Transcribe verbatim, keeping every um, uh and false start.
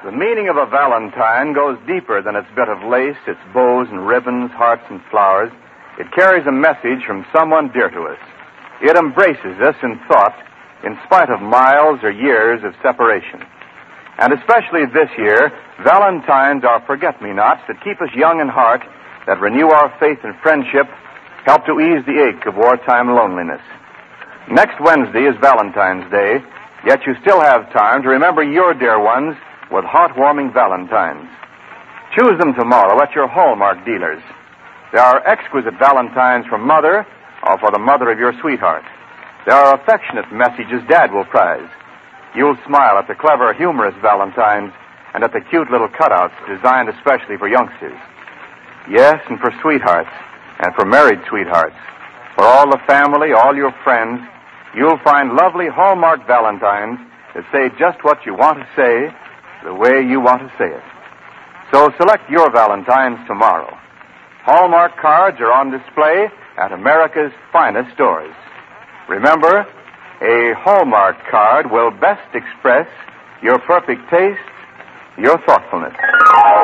The meaning of a valentine goes deeper than its bit of lace, its bows and ribbons, hearts and flowers. It carries a message from someone dear to us. It embraces us in thought, in spite of miles or years of separation. And especially this year, valentines are forget-me-nots that keep us young in heart, that renew our faith and friendship, help to ease the ache of wartime loneliness. Next Wednesday is Valentine's Day, yet you still have time to remember your dear ones with heartwarming valentines. Choose them tomorrow at your Hallmark dealers. There are exquisite valentines for Mother or for the mother of your sweetheart. There are affectionate messages Dad will prize. You'll smile at the clever, humorous valentines and at the cute little cutouts designed especially for youngsters. Yes, and for sweethearts, and for married sweethearts. For all the family, all your friends, you'll find lovely Hallmark valentines that say just what you want to say, the way you want to say it. So select your valentines tomorrow. Hallmark cards are on display at America's finest stores. Remember, a Hallmark card will best express your perfect taste, your thoughtfulness.